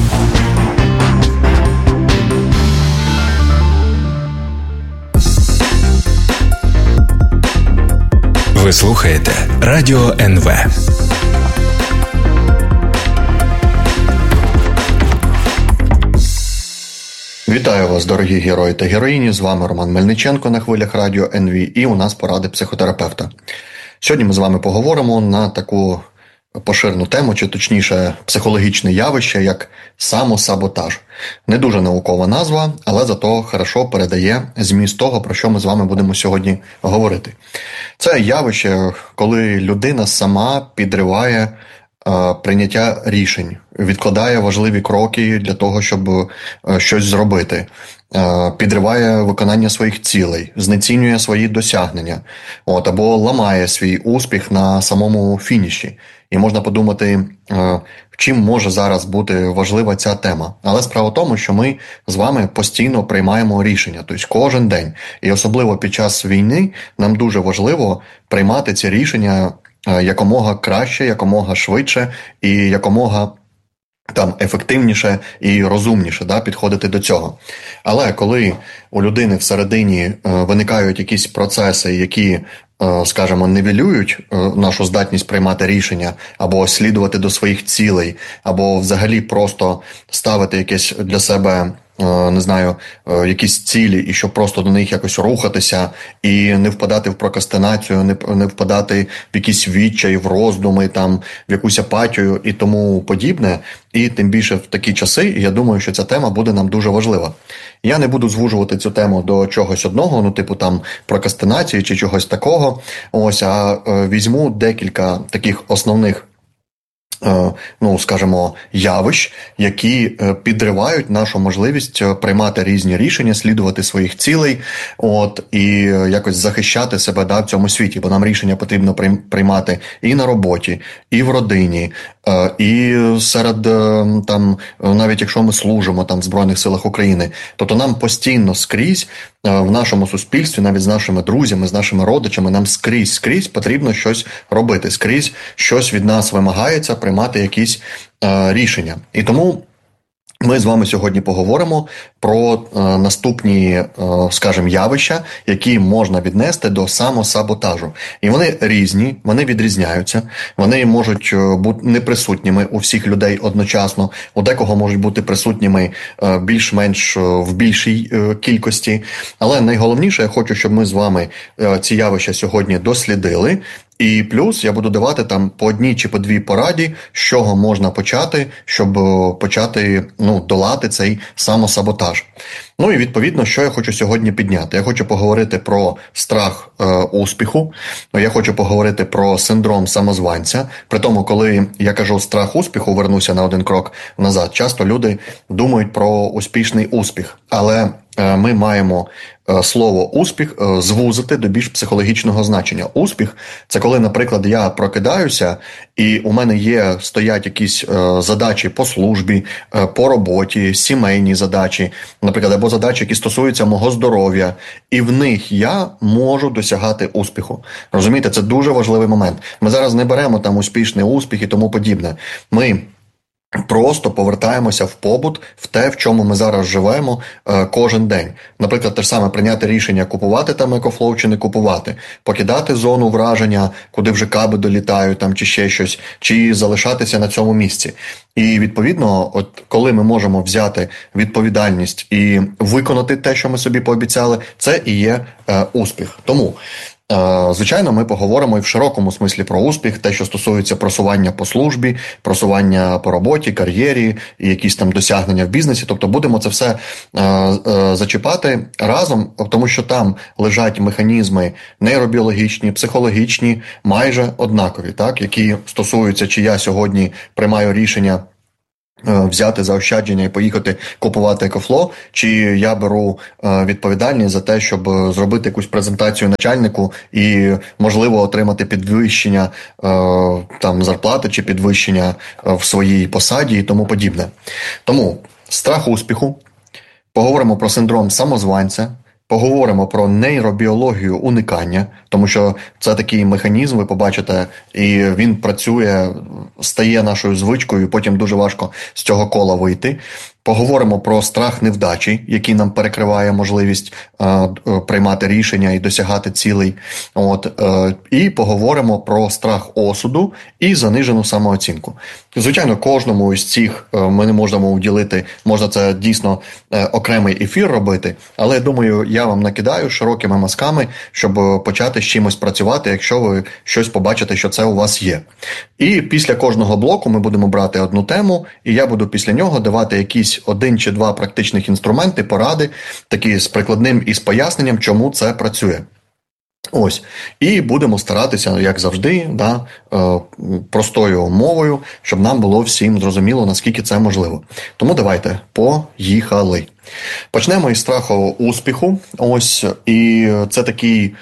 Ви слухаєте Радіо ен ве. Вітаю вас, дорогі герої та героїні. З вами Роман Мельниченко на хвилях Радіо ен ве, і у нас поради психотерапевта. Сьогодні ми з вами поговоримо на таку поширену тему, чи точніше психологічне явище, як самосаботаж. Не дуже наукова назва, але зато хорошо передає зміст того, про що ми з вами будемо сьогодні говорити. Це явище, коли людина сама підриває прийняття рішень, відкладає важливі кроки для того, щоб щось зробити, підриває виконання своїх цілей, знецінює свої досягнення, от, або ламає свій успіх на самому фініші. І можна подумати, чим може зараз бути важлива ця тема. Але справа в тому, що ми з вами постійно приймаємо рішення, тобто кожен день. І особливо під час війни нам дуже важливо приймати ці рішення якомога краще, якомога швидше і якомога там ефективніше і розумніше, да, підходити до цього. Але коли у людини всередині е, виникають якісь процеси, які, е, скажімо, нівелюють е, нашу здатність приймати рішення, або слідувати до своїх цілей, або взагалі просто ставити якесь для себе, не знаю, якісь цілі, і щоб просто до них якось рухатися, і не впадати в прокрастинацію, не, не впадати в якісь відчай, в роздуми, там, в якусь апатію і тому подібне. І тим більше в такі часи, я думаю, що ця тема буде нам дуже важлива. Я не буду звужувати цю тему до чогось одного, ну типу там прокрастинації чи чогось такого, ось, а візьму декілька таких основних, ну, скажімо, явищ, які підривають нашу можливість приймати різні рішення, слідувати своїх цілей, от, і якось захищати себе, да, в цьому світі, бо нам рішення потрібно приймати і на роботі, і в родині, і серед, там, навіть якщо ми служимо там в Збройних силах України, тобто нам постійно скрізь в нашому суспільстві, навіть з нашими друзями, з нашими родичами, нам скрізь, скрізь потрібно щось робити, скрізь щось від нас вимагається, приймати якісь е, рішення. І тому Ми з вами сьогодні поговоримо про е, наступні, е, скажімо, явища, які можна віднести до самосаботажу. І вони різні, вони відрізняються, вони можуть бути неприсутніми у всіх людей одночасно, у декого можуть бути присутніми е, більш-менш в більшій е, кількості. Але найголовніше, я хочу, щоб ми з вами е, ці явища сьогодні дослідили. І плюс я буду давати там по одній чи по дві пораді, з чого можна почати, щоб почати ну, долати цей самосаботаж. Ну і відповідно, що я хочу сьогодні підняти? Я хочу поговорити про страх е, успіху, я хочу поговорити про синдром самозванця. При тому, коли я кажу страх успіху, вернуся на один крок назад, часто люди думають про успішний успіх, але е, ми маємо слово «успіх» звузити до більш психологічного значення. Успіх – це коли, наприклад, я прокидаюся, і у мене є, стоять якісь е, задачі по службі, е, по роботі, сімейні задачі, наприклад, або задачі, які стосуються мого здоров'я, і в них я можу досягати успіху. Розумієте, це дуже важливий момент. Ми зараз не беремо там успішний успіх і тому подібне. Ми просто повертаємося в побут, в те, в чому ми зараз живемо е, кожен день. Наприклад, те ж саме прийняти рішення купувати там екофлоу чи не купувати, покидати зону враження, куди вже каби долітають там чи ще щось, чи залишатися на цьому місці. І відповідно, от коли ми можемо взяти відповідальність і виконати те, що ми собі пообіцяли, це і є е, успіх. Тому звичайно, ми поговоримо і в широкому смислі про успіх, те, що стосується просування по службі, просування по роботі, кар'єрі, і якісь там досягнення в бізнесі. Тобто будемо це все е, е, зачіпати разом, тому що там лежать механізми нейробіологічні, психологічні, майже однакові, так, які стосуються, чи я сьогодні приймаю рішення взяти заощадження і поїхати купувати екофло, чи я беру відповідальність за те, щоб зробити якусь презентацію начальнику і, можливо, отримати підвищення там зарплати чи підвищення в своїй посаді і тому подібне. Тому страх успіху, поговоримо про синдром самозванця, поговоримо про нейробіологію уникання, тому що це такий механізм, ви побачите, і він працює, стає нашою звичкою, і потім дуже важко з цього кола вийти. Поговоримо про страх невдачі, який нам перекриває можливість е, приймати рішення і досягати цілей. От, е, і поговоримо про страх осуду і занижену самооцінку. Звичайно, кожному із цих е, ми не можемо уділити, можна це дійсно е, окремий ефір робити, але я думаю, я вам накидаю широкими мазками, щоб почати з чимось працювати, якщо ви щось побачите, що це у вас є. І після кожного блоку ми будемо брати одну тему, і я буду після нього давати якісь один чи два практичних інструменти, поради, такі з прикладним і з поясненням, чому це працює. Ось. І будемо старатися, як завжди, да, простою мовою, щоб нам було всім зрозуміло, наскільки це можливо. Тому давайте, поїхали. Почнемо із страху успіху. Ось. І це такий...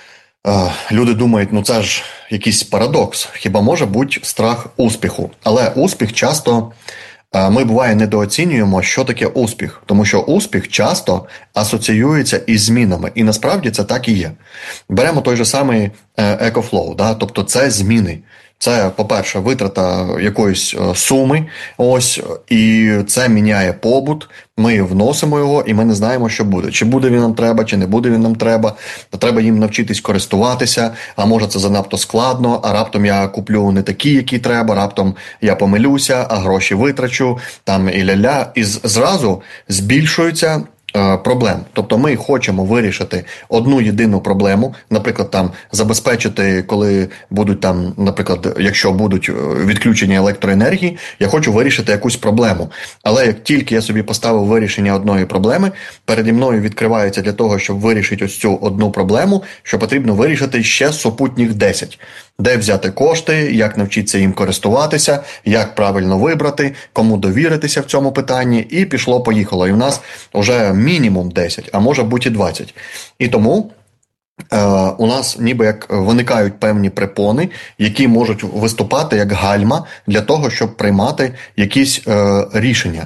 Люди думають, ну це ж якийсь парадокс. Хіба може бути страх успіху? Але успіх часто... Ми, буває, недооцінюємо, що таке успіх, тому що успіх часто асоціюється із змінами, і насправді це так і є. Беремо той же самий екофлоу, да? Тобто це зміни. Це, по-перше, витрата якоїсь суми, ось, і це міняє побут, ми вносимо його, і ми не знаємо, що буде. Чи буде він нам треба, чи не буде він нам треба. Треба їм навчитись користуватися, а може це занадто складно, а раптом я куплю не такі, які треба, раптом я помилюся, а гроші витрачу, там і ля-ля, і зразу збільшується проблем. Тобто ми хочемо вирішити одну єдину проблему, наприклад, там забезпечити, коли будуть там, наприклад, якщо будуть відключення електроенергії, я хочу вирішити якусь проблему. Але як тільки я собі поставив вирішення одної проблеми, переді мною відкривається для того, щоб вирішити ось цю одну проблему, що потрібно вирішити ще супутніх десять. Де взяти кошти, як навчитися їм користуватися, як правильно вибрати, кому довіритися в цьому питанні, і пішло-поїхало. І в нас вже мінімум десять, а може бути і двадцять. І тому е, у нас ніби як виникають певні препони, які можуть виступати як гальма для того, щоб приймати якісь е, рішення.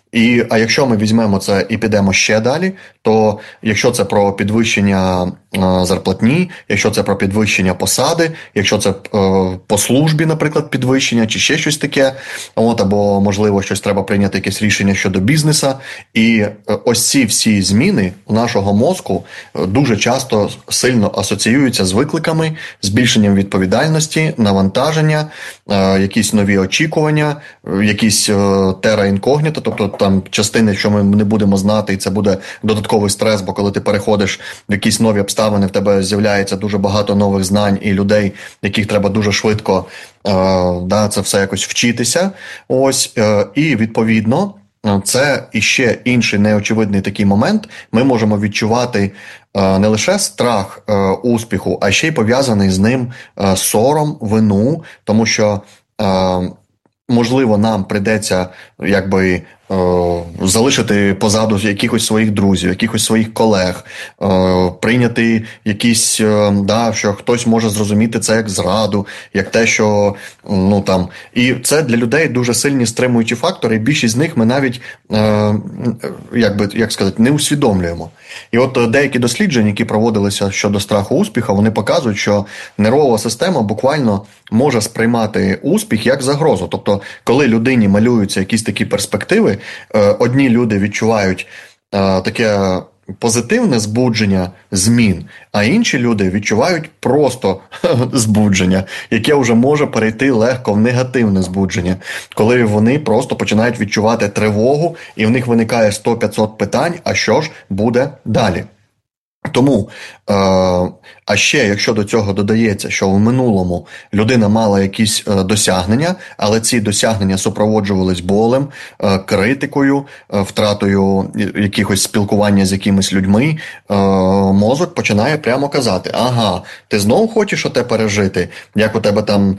І, а якщо ми візьмемо це і підемо ще далі, то якщо це про підвищення е, зарплатні, якщо це про підвищення посади, якщо це е, по службі, наприклад, підвищення, чи ще щось таке, от, або, можливо, щось треба прийняти, якесь рішення щодо бізнеса. І е, ось ці всі зміни у нашого мозку е, дуже часто сильно асоціюються з викликами, збільшенням відповідальності, навантаження, е, якісь нові очікування, е, якісь е, terra incognita, тобто там частини, що ми не будемо знати, і це буде додатковий стрес, бо коли ти переходиш в якісь нові обставини, в тебе з'являється дуже багато нових знань і людей, яких треба дуже швидко е, да, це все якось вчитися. Ось, е, і відповідно, це іще інший неочевидний такий момент. Ми можемо відчувати е, не лише страх е, успіху, а ще й пов'язаний з ним е, сором, вину, тому що е, можливо, нам прийдеться якби е, залишити позаду якихось своїх друзів, якихось своїх колег, е, прийняти якісь, е, да, що хтось може зрозуміти це як зраду, як те, що, ну там, і це для людей дуже сильні стримуючі фактори, і більшість з них ми навіть, е, якби, як сказати, не усвідомлюємо. І от деякі дослідження, які проводилися щодо страху успіху, вони показують, що нервова система буквально може сприймати успіх як загрозу. Тобто, коли людині малюються якісь такі перспективи, одні люди відчувають таке позитивне збудження змін, а інші люди відчувають просто збудження, яке вже може перейти легко в негативне збудження, коли вони просто починають відчувати тривогу, і в них виникає сто-п'ятсот питань, а що ж буде далі. Тому, е, а ще, якщо до цього додається, що в минулому людина мала якісь е, досягнення, але ці досягнення супроводжувались болем, е, критикою, е, втратою якихось спілкування з якимись людьми, е, мозок починає прямо казати: ага, ти знову хочеш оте пережити, як у тебе там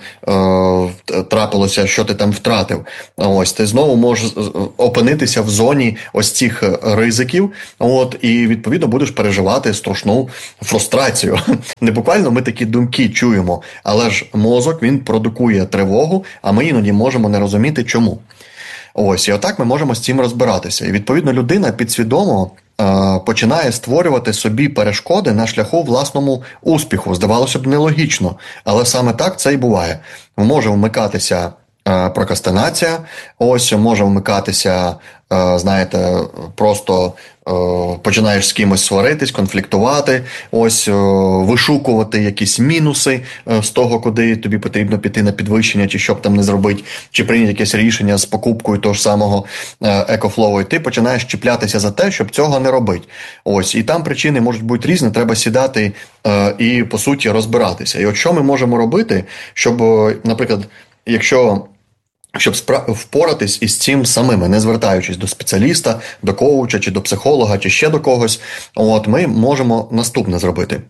е, трапилося, що ти там втратив. Ось, ти знову можеш опинитися в зоні ось цих ризиків, от, і відповідно будеш переживати страшну фрустрацію. Не буквально ми такі думки чуємо, але ж мозок, він продукує тривогу, а ми іноді можемо не розуміти чому. Ось, і отак ми можемо з цим розбиратися. І відповідно людина підсвідомо е, починає створювати собі перешкоди на шляху власному успіху. Здавалося б, нелогічно, але саме так це і буває. Може вмикатися е, прокрастинація, ось, може вмикатися, е, знаєте, просто починаєш з кимось сваритись, конфліктувати, ось, вишукувати якісь мінуси з того, куди тобі потрібно піти на підвищення, чи що б там не зробити, чи прийняти якесь рішення з покупкою того ж самого екофлоу, і ти починаєш чіплятися за те, щоб цього не робити. Ось, і там причини можуть бути різні, треба сідати і, по суті, розбиратися. І от що ми можемо робити, щоб, наприклад, якщо щоб впоратись із цим самими, не звертаючись до спеціаліста, до коуча, чи до психолога, чи ще до когось, от ми можемо наступне зробити.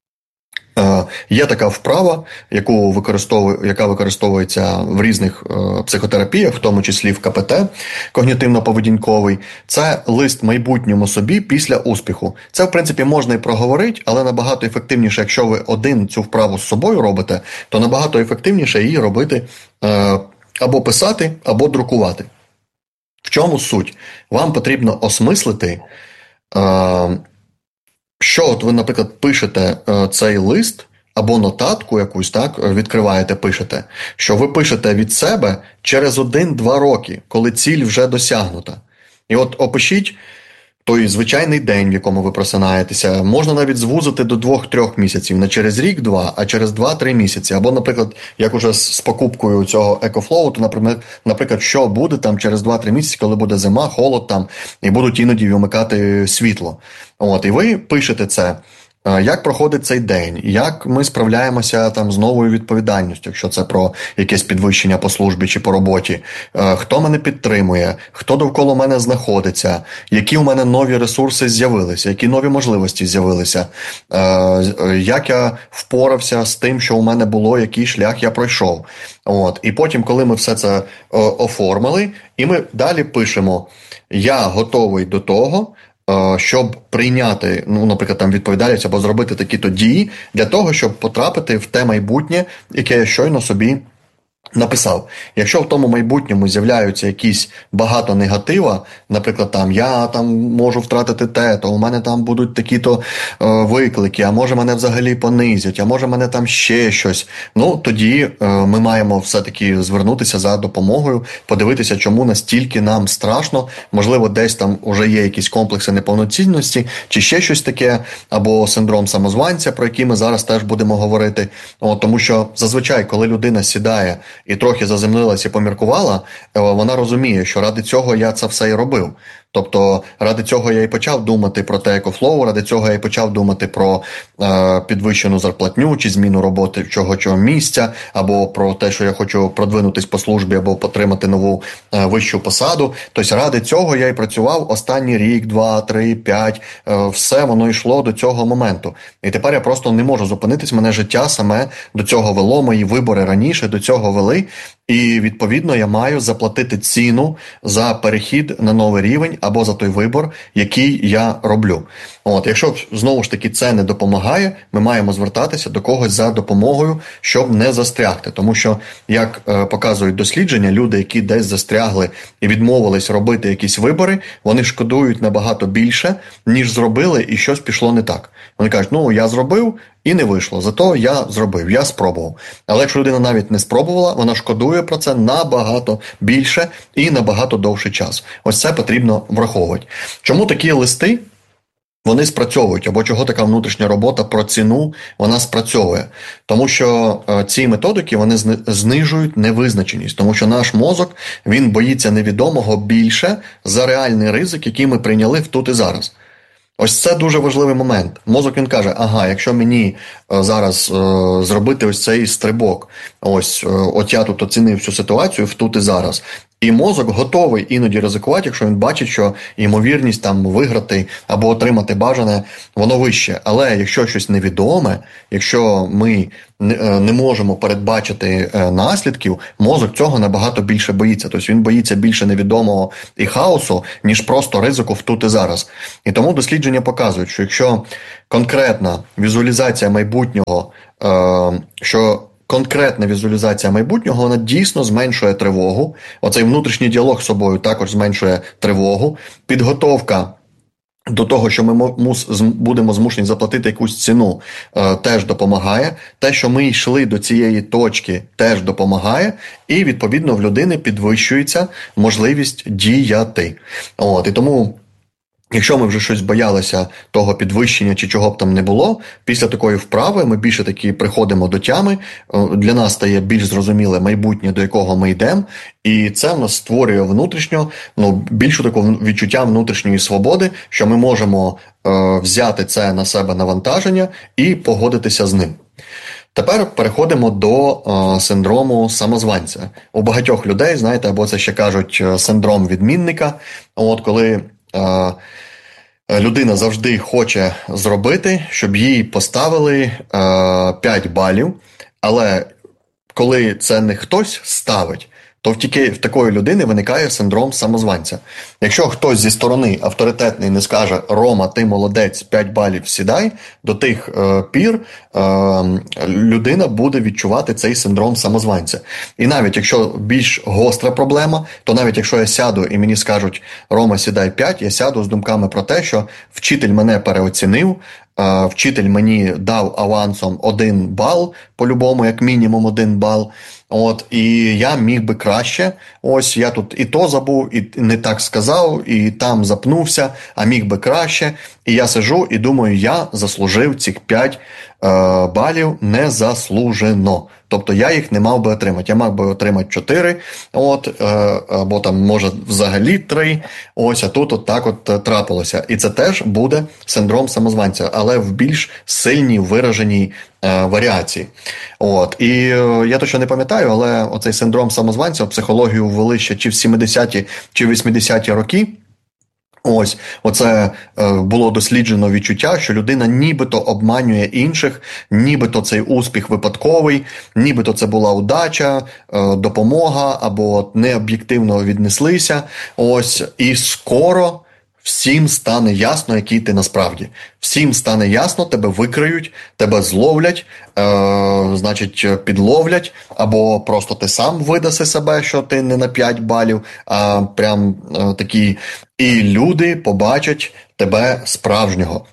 Е, є така вправа, яку використовує, яка використовується в різних е, психотерапіях, в тому числі в ка пе те, когнітивно-поведінковий. Це лист майбутньому собі після успіху. Це, в принципі, можна і проговорити, але набагато ефективніше, якщо ви один цю вправу з собою робите, то набагато ефективніше її робити е, або писати, або друкувати. В чому суть? Вам потрібно осмислити, що от ви, наприклад, пишете цей лист, або нотатку якусь, так, відкриваєте, пишете, що ви пишете від себе через один-два роки, коли ціль вже досягнута. І от опишіть той звичайний день, в якому ви просинаєтеся, можна навіть звузити до двох-трьох місяців, не через рік-два, а через два-три місяці. Або, наприклад, як уже з покупкою цього екофлоу, то, наприклад, що буде там через два-три місяці, коли буде зима, холод там, і будуть іноді вимикати світло. От, і ви пишете це. Як проходить цей день, як ми справляємося там з новою відповідальністю, якщо це про якесь підвищення по службі чи по роботі, хто мене підтримує, хто довкола мене знаходиться, які у мене нові ресурси з'явилися, які нові можливості з'явилися, як я впорався з тим, що у мене було, який шлях я пройшов. От. І потім, коли ми все це оформили, і ми далі пишемо: я готовий до того, щоб прийняти, ну, наприклад, там відповідальність або зробити такі-то дії для того, щоб потрапити в те майбутнє, яке я щойно собі написав, якщо в тому майбутньому з'являються якісь багато негатива, наприклад, там я там можу втратити те, то у мене там будуть такі-то е, виклики, а може мене взагалі понизять, а може мене там ще щось, ну тоді е, ми маємо все-таки звернутися за допомогою, подивитися, чому настільки нам страшно, можливо, десь там уже є якісь комплекси неповноцінності, чи ще щось таке, або синдром самозванця, про який ми зараз теж будемо говорити. О, тому що зазвичай, коли людина сідає і трохи заземлилась і поміркувала, вона розуміє, що ради цього я це все і робив. Тобто, ради цього я і почав думати про те екофлоу, ради цього я і почав думати про е, підвищену зарплатню, чи зміну роботи чого чого місця, або про те, що я хочу продвинутись по службі, або отримати нову е, вищу посаду. Тобто, ради цього я і працював останній рік, два, три, п'ять, е, все воно йшло до цього моменту. І тепер я просто не можу зупинитись, мене життя саме до цього вело, мої вибори раніше до цього вели, і відповідно я маю заплатити ціну за перехід на новий рівень, або за той вибор, який я роблю. От, якщо знову ж таки це не допомагає, ми маємо звертатися до когось за допомогою, щоб не застрягти. Тому що, як е, показують дослідження, люди, які десь застрягли і відмовились робити якісь вибори, вони шкодують набагато більше, ніж зробили і щось пішло не так. Вони кажуть, ну я зробив і не вийшло, зато я зробив, я спробував. Але якщо людина навіть не спробувала, вона шкодує про це набагато більше і набагато довший час. Ось це потрібно враховувати. Чому такі листи? Вони спрацьовують, або чого така внутрішня робота про ціну, вона спрацьовує. Тому що е, ці методики, вони знижують невизначеність. Тому що наш мозок, він боїться невідомого більше за реальний ризик, який ми прийняли в тут і зараз. Ось це дуже важливий момент. Мозок, він каже, ага, якщо мені е, зараз е, зробити ось цей стрибок, ось, е, от я тут оцінив всю ситуацію в тут і зараз, і мозок готовий іноді ризикувати, якщо він бачить, що ймовірність там виграти або отримати бажане, воно вище. Але якщо щось невідоме, якщо ми не, не можемо передбачити наслідків, мозок цього набагато більше боїться. Тобто він боїться більше невідомого і хаосу, ніж просто ризику в тут і зараз. І тому дослідження показують, що якщо конкретна візуалізація майбутнього, що конкретна візуалізація майбутнього, вона дійсно зменшує тривогу. Оцей внутрішній діалог з собою також зменшує тривогу. Підготовка до того, що ми будемо змушені заплатити якусь ціну, теж допомагає. Те, що ми йшли до цієї точки, теж допомагає. І, відповідно, в людини підвищується можливість діяти. От, і тому... Якщо ми вже щось боялися того підвищення чи чого б там не було, після такої вправи ми більше таки приходимо до тями, для нас стає більш зрозуміле майбутнє, до якого ми йдемо, і це в нас створює внутрішньо, ну, більше такого відчуття внутрішньої свободи, що ми можемо е, взяти це на себе навантаження і погодитися з ним. Тепер переходимо до е, синдрому самозванця. У багатьох людей, знаєте, або це ще кажуть синдром відмінника, от коли е, людина завжди хоче зробити, щоб їй поставили е, п'ять балів, але коли це не хтось ставить, то в, тільки, в такої людини виникає синдром самозванця. Якщо хтось зі сторони авторитетний не скаже «Рома, ти молодець, п'ять балів сідай», до тих е, пір е, людина буде відчувати цей синдром самозванця. І навіть якщо більш гостра проблема, то навіть якщо я сяду і мені скажуть «Рома, сідай п'ять», я сяду з думками про те, що вчитель мене переоцінив, е, вчитель мені дав авансом один бал, по-любому, як мінімум один бал, От, і я міг би краще, ось я тут і то забув, і не так сказав, і там запнувся, а міг би краще. І я сижу і думаю, я заслужив цих п'ять е, балів незаслужено. Тобто я їх не мав би отримати. Я мав би отримати чотири, от, е, або там, може, взагалі три. Ось, а тут от так от трапилося. І це теж буде синдром самозванця, але в більш сильній, вираженій е, варіації. От. І е, я точно не пам'ятаю, але оцей синдром самозванця в психологію ввели ще чи в сімдесяті, чи в вісімдесяті роки. Ось, оце е, було досліджено відчуття, що людина нібито обманює інших, нібито цей успіх випадковий, нібито це була удача, е, допомога, або необ'єктивно віднеслися. Ось, і скоро всім стане ясно, який ти насправді. Всім стане ясно, тебе викриють, тебе зловлять, е, значить, підловлять, або просто ти сам видаси себе, що ти не на п'ять балів, а прям е, такі. І люди побачать тебе справжнього.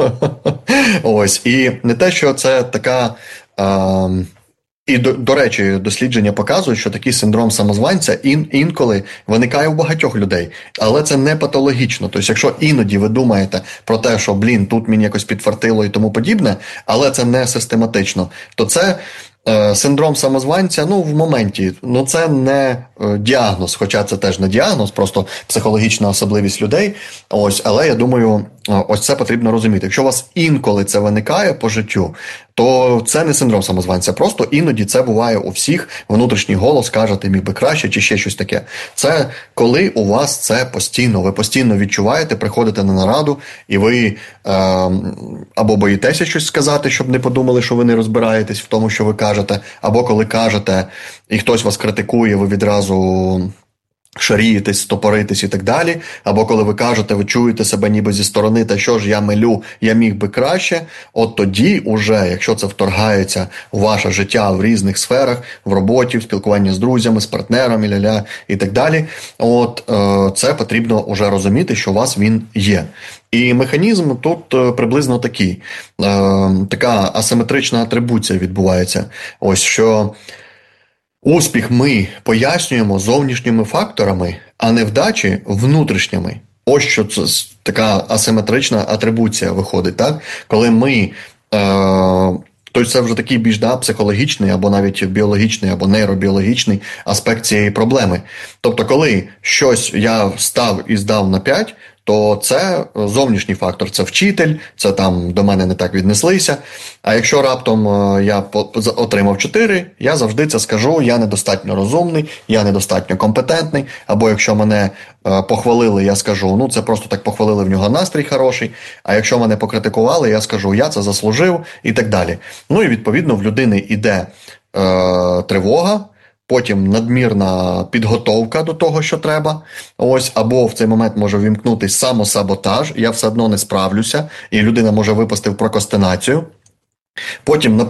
Ось. І не те, що це така... Е, І, до, до речі, дослідження показують, що такий синдром самозванця ін, інколи виникає у багатьох людей. Але це не патологічно. Тобто, якщо іноді ви думаєте про те, що, блін, тут мені якось підфартило і тому подібне, але це не систематично, то це е, синдром самозванця, ну, в моменті. Ну, це не е, діагноз, хоча це теж не діагноз, просто психологічна особливість людей. Ось, але я думаю, ось це потрібно розуміти. Якщо у вас інколи це виникає по життю, то це не синдром самозванця, просто іноді це буває у всіх, внутрішній голос каже, ти міг би краще, чи ще щось таке. Це коли у вас це постійно, ви постійно відчуваєте, приходите на нараду, і ви е, або боїтеся щось сказати, щоб не подумали, що ви не розбираєтесь в тому, що ви кажете, або коли кажете, і хтось вас критикує, ви відразу... шарієтесь, стопоритесь і так далі, або коли ви кажете, ви чуєте себе ніби зі сторони, та що ж я милю, я міг би краще, от тоді уже, якщо це вторгається у ваше життя в різних сферах, в роботі, в спілкуванні з друзями, з партнером, ля-ля, і так далі, от е, це потрібно уже розуміти, що у вас він є. І механізм тут е, приблизно такий, е, така асиметрична атрибуція відбувається, ось що успіх ми пояснюємо зовнішніми факторами, а невдачі внутрішніми. Ось що це така асиметрична атрибуція виходить, так? Коли ми, е, то це вже такий більш да, психологічний, або навіть біологічний, або нейробіологічний аспект цієї проблеми. Тобто, коли щось я став і здав на п'ять, то це зовнішній фактор, це вчитель, це там до мене не так віднеслися. А якщо раптом я отримав чотири, я завжди це скажу, я недостатньо розумний, я недостатньо компетентний, або якщо мене похвалили, я скажу, ну це просто так похвалили, в нього настрій хороший, а якщо мене покритикували, я скажу, я це заслужив і так далі. Ну і відповідно в людини йде е, тривога, потім надмірна підготовка до того, що треба. Ось, або в цей момент може ввімкнутися самосаботаж, я все одно не справлюся, і людина може випасти в прокрастинацію. Потім,